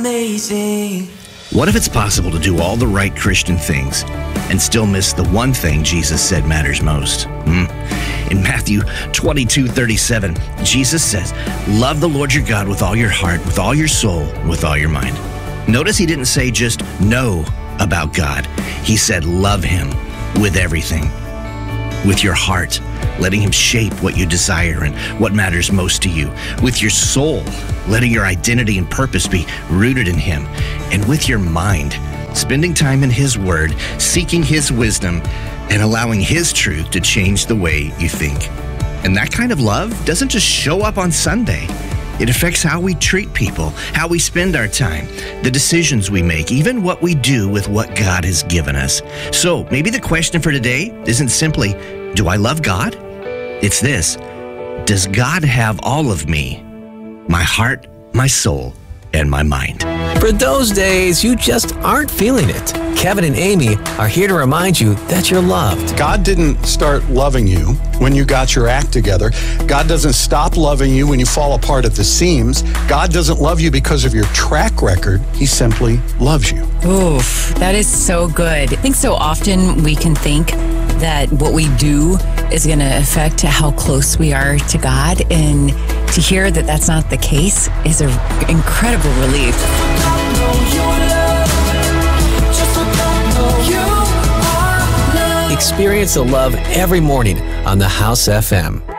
Amazing. What if it's possible to do all the right Christian things and still miss the one thing Jesus said matters most? In Matthew 22:37, Jesus says, love the Lord your God with all your heart, with all your soul, and with all your mind. Notice he didn't say just know about God. He said love him with everything. With your heart, letting him shape what you desire and what matters most to you. With your soul, letting your identity and purpose be rooted in him. And with your mind, spending time in his word, seeking his wisdom, and allowing his truth to change the way you think. And that kind of love doesn't just show up on Sunday. It affects how we treat people, how we spend our time, the decisions we make, even what we do with what God has given us. So maybe the question for today isn't simply, do I love God? It's this: does God have all of me? My heart, my soul, and my mind. For those days you just aren't feeling it, Kevin and Amy are here to remind you that you're loved. God didn't start loving you when you got your act together. God doesn't stop loving you when you fall apart at the seams. God doesn't love you because of your track record. He simply loves you. Oof, that is so good. I think so often we can think that what we do is going to affect how close we are to God, and to hear that that's not the case is an incredible relief. Experience the love every morning on the House FM.